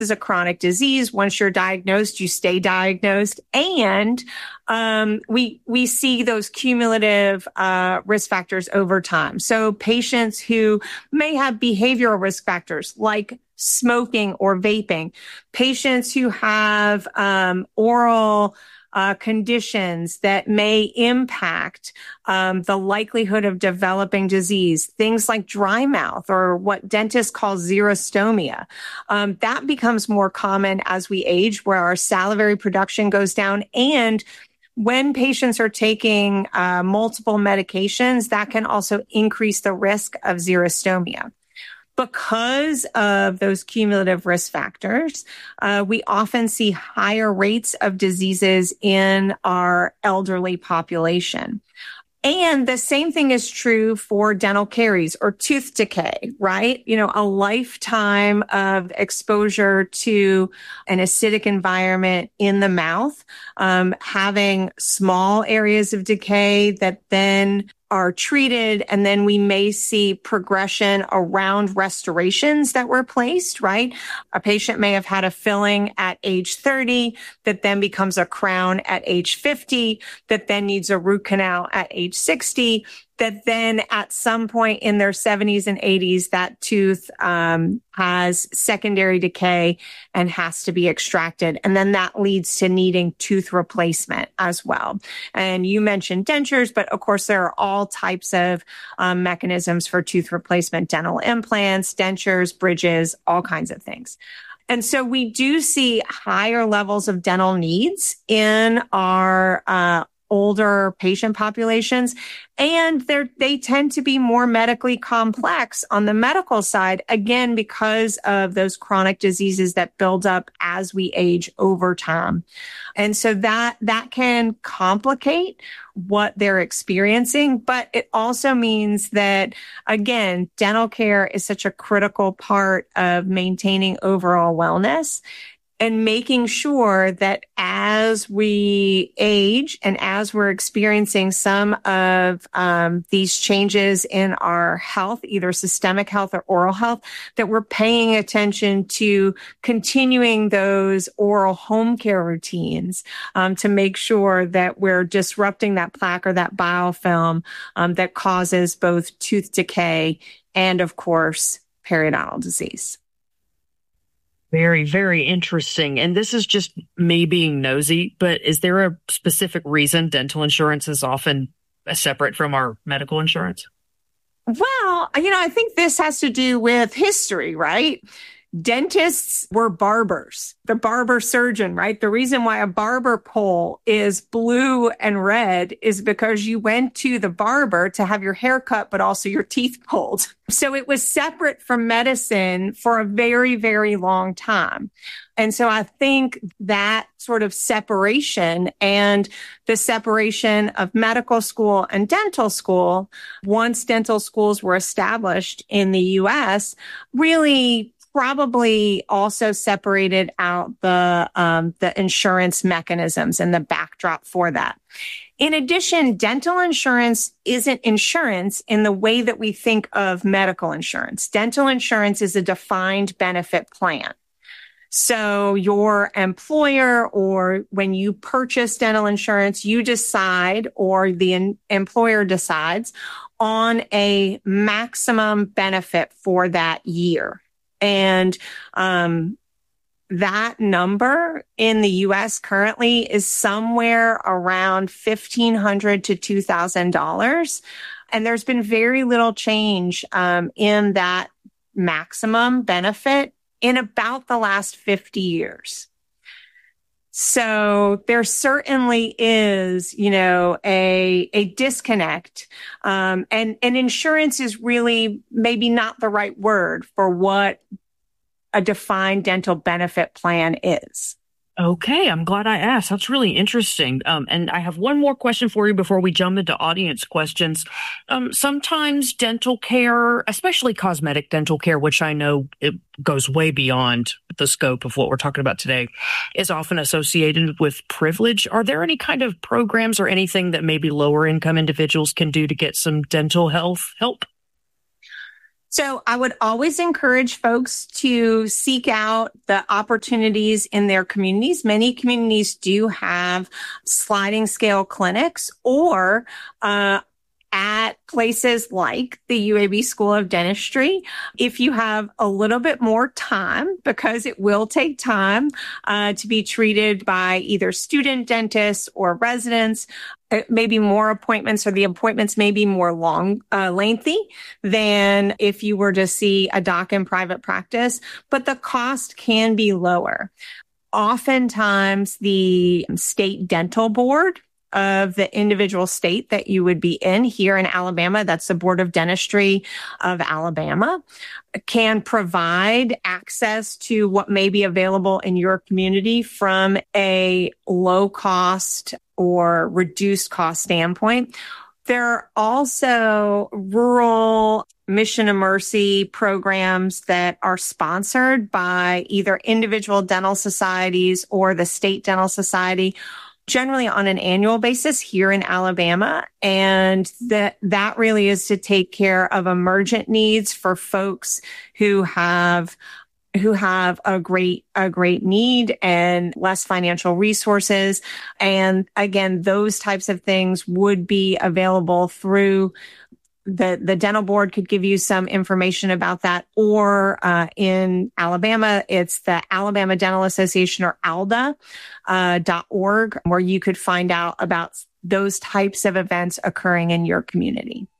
is a chronic disease. Once you're diagnosed, you stay diagnosed. And we see those cumulative risk factors over time. So patients who may have behavioral risk factors like smoking or vaping, patients who have oral conditions that may impact the likelihood of developing disease, things like dry mouth or what dentists call xerostomia. That becomes more common as we age, where our salivary production goes down. And when patients are taking multiple medications, that can also increase the risk of xerostomia. Because of those cumulative risk factors, we often see higher rates of diseases in our elderly population. And the same thing is true for dental caries or tooth decay, right? You know, a lifetime of exposure to an acidic environment in the mouth, having small areas of decay that then are treated, and then we may see progression around restorations that were placed, right? A patient may have had a filling at age 30 that then becomes a crown at age 50, that then needs a root canal at age 60, that then at some point in their 70s and 80s, that tooth has secondary decay and has to be extracted. And then that leads to needing tooth replacement as well. And you mentioned dentures, but of course, there are all types of mechanisms for tooth replacement: dental implants, dentures, bridges, all kinds of things. And so we do see higher levels of dental needs in our older patient populations, and they tend to be more medically complex on the medical side, again, because of those chronic diseases that build up as we age over time. And so that can complicate what they're experiencing, but it also means that, again, dental care is such a critical part of maintaining overall wellness and making sure that as we age and as we're experiencing some of these changes in our health, either systemic health or oral health, that we're paying attention to continuing those oral home care routines to make sure that we're disrupting that plaque or that biofilm that causes both tooth decay and, of course, periodontal disease. Very, very interesting. And this is just me being nosy, but is there a specific reason dental insurance is often separate from our medical insurance? Well, I think this has to do with history, right? Dentists were barbers, the barber surgeon, right? The reason why a barber pole is blue and red is because you went to the barber to have your hair cut, but also your teeth pulled. So it was separate from medicine for a very, very long time. And so I think that sort of separation and the separation of medical school and dental school, once dental schools were established in the U.S., really probably also separated out the insurance mechanisms and the backdrop for that. In addition, dental insurance isn't insurance in the way that we think of medical insurance. Dental insurance is a defined benefit plan. So your employer, or when you purchase dental insurance, you decide, or the employer decides on a maximum benefit for that year. And that number in the U.S. currently is somewhere around $1,500 to $2,000. And there's been very little change in that maximum benefit in about the last 50 years. So there certainly is, a disconnect. And insurance is really maybe not the right word for what a defined dental benefit plan is. Okay, I'm glad I asked. That's really interesting. And I have one more question for you before we jump into audience questions. Sometimes dental care, especially cosmetic dental care, which I know it goes way beyond the scope of what we're talking about today, is often associated with privilege. Are there any kind of programs or anything that maybe lower income individuals can do to get some dental health help? So I would always encourage folks to seek out the opportunities in their communities. Many communities do have sliding scale clinics or, at places like the UAB School of Dentistry. If you have a little bit more time, because it will take time to be treated by either student dentists or residents, maybe more appointments, or the appointments may be more lengthy than if you were to see a doc in private practice, but the cost can be lower. Oftentimes, the state dental board of the individual state that you would be in, here in Alabama, that's the Board of Dentistry of Alabama, can provide access to what may be available in your community from a low cost or reduced cost standpoint. There are also rural Mission of Mercy programs that are sponsored by either individual dental societies or the state dental society, generally on an annual basis here in Alabama. And that really is to take care of emergent needs for folks who have a great need and less financial resources. And again, those types of things would be available through the dental board. Could give you some information about that. Or in Alabama, it's the Alabama Dental Association, or ALDA.org, where you could find out about those types of events occurring in your community.